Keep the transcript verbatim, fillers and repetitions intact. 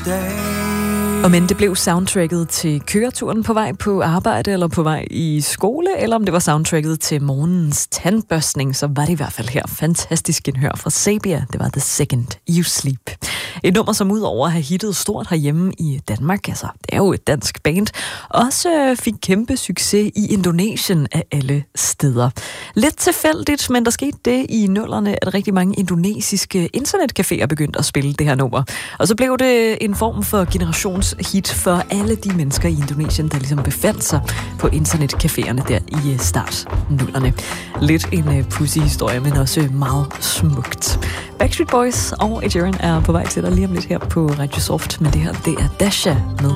Og men det blev soundtracket til køreturen på vej på arbejde eller på vej i skole, eller om det var soundtracket til morgens tandbørstning, så var det i hvert fald her. Fantastisk genhør fra Sabia. Det var The Second You Sleep. Et nummer, som udover at have hittet stort herhjemme i Danmark, altså det er jo et dansk band, også fik kæmpe succes i Indonesien af alle steder. Lidt tilfældigt, men der skete det i nullerne, at rigtig mange indonesiske internetcaféer begyndte at spille det her nummer. Og så blev det en form for generationshit for alle de mennesker i Indonesien, der ligesom befandt sig på internetcaféerne der i start nullerne. Lidt en pussy historie, men også meget smukt. Backstreet Boys og Ed Sheeran er på vej til dig lige om lidt her på Radio Soft, men det her, det er Dasha med